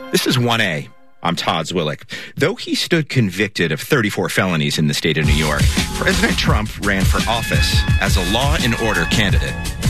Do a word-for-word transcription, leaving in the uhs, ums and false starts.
This is one A. I'm Todd Zwillich. Though he stood convicted of thirty-four felonies in the state of New York, President Trump ran for office as a law and order candidate.